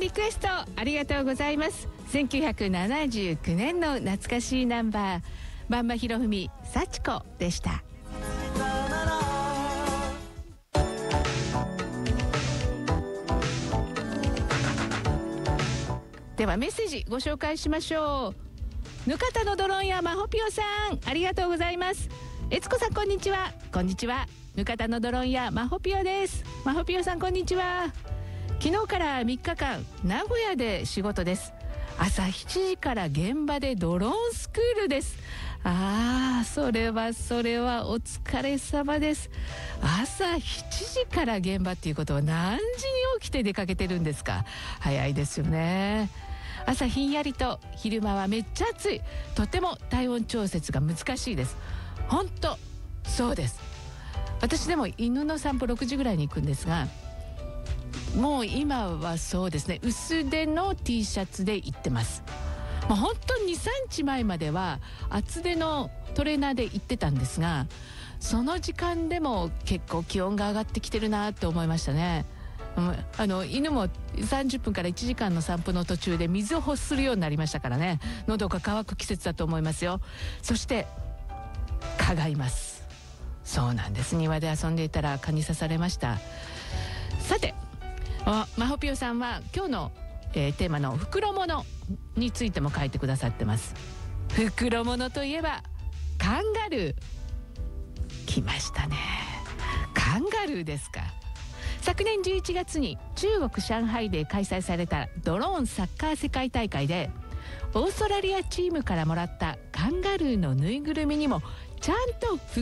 リクエストありがとうございます。1979年の懐かしいナンバー、萬場博文幸子でした。ではメッセージご紹介しましょう。ぬかたのドローンやまほぴよさん、ありがとうございます。えつこさん、こんにちは。こんにちは。ぬかたのドローンやまほぴよです。まほぴよさん、こんにちは。昨日から3日間名古屋で仕事です。朝7時から現場でドローンスクールです。それはお疲れ様です。朝7時から現場っていうことは何時に起きて出かけてるんですか？早いですよね。朝ひんやりと、昼間はめっちゃ暑い。とても体温調節が難しいです。本当そうです。私でも犬の散歩6時ぐらいに行くんですが、もう今はそうですね、薄手の T シャツで行ってます。もう本当に 2,3 日前までは厚手のトレーナーで行ってたんですが、その時間でも結構気温が上がってきてるなって思いましたね。犬も30分から1時間の散歩の途中で水を欲するようになりましたからね。喉が渇く季節だと思いますよ。そして蚊がいます。そうなんです。庭で遊んでいたら蚊に刺されました。さて、まほぴよさんは今日の、テーマの袋物についても書いてくださってます。袋物といえばカンガルー、来ましたね。カンガルーですか。昨年11月に中国上海で開催されたドローンサッカー世界大会で、オーストラリアチームからもらったカンガルーのぬいぐるみにもちゃんと